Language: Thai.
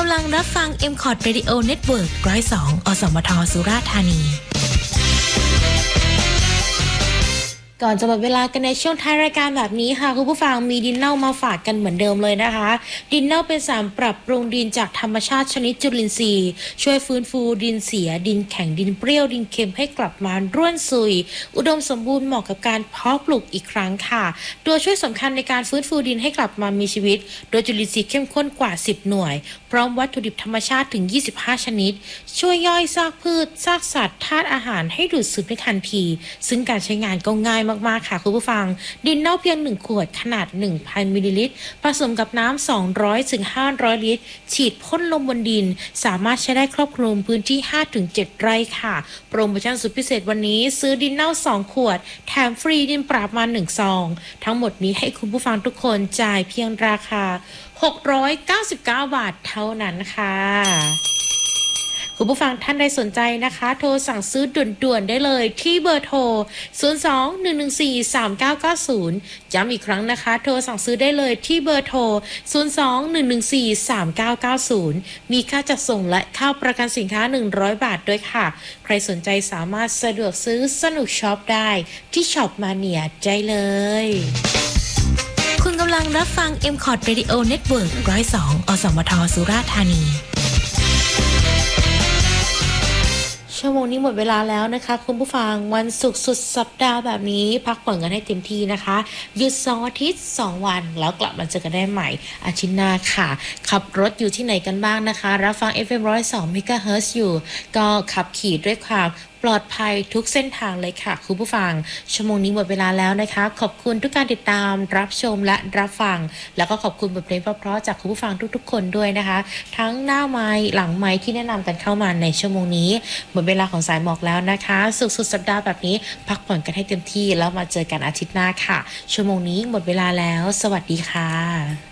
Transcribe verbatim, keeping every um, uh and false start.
ำลังรับฟัง เอ็ม คอร์ด Radio Network หนึ่งศูนย์สอง อสมท สุราษฎร์ธานีก่อนจะหมดเวลากันในช่วงท้ายรายการแบบนี้ค่ะคุณผู้ฟังมีดินเนลมาฝากกันเหมือนเดิมเลยนะคะดินเนลเป็นสารปรับปรุงดินจากธรรมชาติชนิดจุลินทรีย์ช่วยฟื้นฟูดินเสียดินแข็งดินเปรี้ยวดินเค็มให้กลับมาร่วนซุยอุดมสมบูรณ์เหมาะกับการเพาะปลูกอีกครั้งค่ะโดยช่วยสำคัญในการฟื้นฟูดินให้กลับมามีชีวิตโดยจุลินทรีย์เข้มข้นกว่าสิบหน่วยพร้อมวัตถุดิบธรรมชาติถึงยี่สิบห้าชนิดช่วยย่อยซากพืชซากสัตว์ธาตุอาหารให้ดูดซึมได้ทันทีซึ่งการใช้งานก็ง่ายมากๆค่ะคุณผู้ฟังดินเน่าเพียงหนึ่งขวดขนาด หนึ่งพัน มิลลิลิตรผสมกับน้ำ สองร้อยถึงห้าร้อย ลิตรฉีดพ่นลงบนดินสามารถใช้ได้ครอบคลุมพื้นที่ ห้าถึงเจ็ด ไร่ค่ะโปรโมชั่นสุดพิเศษวันนี้ซื้อดินเน่าสองขวดแถมฟรีดินปราบมาหนึ่งซองทั้งหมดนี้ให้คุณผู้ฟังทุกคนจ่ายเพียงราคาหกร้อยเก้าสิบเก้าบาทเท่านั้นค่ะคุณผู้ฟังท่านใดสนใจนะคะโทรสั่งซื้อด่วนๆได้เลยที่เบอร์โทรศูนย์ สอง หนึ่ง หนึ่ง สี่ สาม เก้า เก้า ศูนย์ย้ำอีกครั้งนะคะโทรสั่งซื้อได้เลยที่เบอร์โทรศูนย์ สอง หนึ่ง หนึ่ง สี่ สาม เก้า เก้า ศูนย์มีค่าจัดส่งและค่าประกันสินค้าหนึ่งร้อยบาทด้วยค่ะใครสนใจสามารถสะดวกซื้อสนุกช็อปได้ที่ช็อปมาเนียได้เลยคุณกำลังรับฟัง เอ็ม คอร์ด Radio Network หนึ่งศูนย์สอง อสมท สุราษฎร์ธานีชั่วโมงนี้หมดเวลาแล้วนะคะคุณผู้ฟังวันศุกร์สุดสัปดาห์แบบนี้พักผ่อนกันให้เต็มที่นะคะหยุดสองอาทิตย์สองวันแล้วกลับมาเจอกันได้ใหม่อาทิตย์หน้าค่ะขับรถอยู่ที่ไหนกันบ้างนะคะรับฟัง เอฟ เอ็ม หนึ่งศูนย์สอง เมกะเฮิรตซ์ อยู่ก็ขับขี่ด้วยความปลอดภัยทุกเส้นทางเลยค่ะคุณผู้ฟังชั่วโมงนี้หมดเวลาแล้วนะคะขอบคุณทุกการติดตามรับชมและรับฟังแล้วก็ขอบคุณบทเพลงเพราะๆจากคุณผู้ฟังทุกๆคนด้วยนะคะทั้งหน้าไมค์หลังไมค์ที่แนะนำกันเข้ามาในชั่วโมงนี้หมดเวลาของสายหมอกแล้วนะคะสุขสุดสัปดาห์แบบนี้พักผ่อนกันให้เต็มที่แล้วมาเจอกันอาทิตย์หน้าค่ะชั่วโมงนี้หมดเวลาแล้วสวัสดีค่ะ